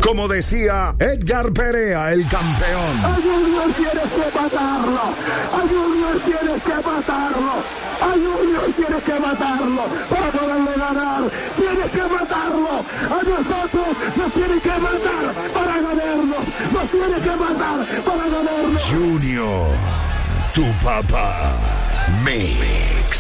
Como decía Edgar Perea, el campeón. A Junior tienes que matarlo. A Junior tienes que matarlo. A Junior tienes que matarlo para poderle ganar. Tienes que matarlo. A nosotros nos tienes que matar para ganarnos. Nos tienes que matar para ganarnos. Junior, tu papá. Mix.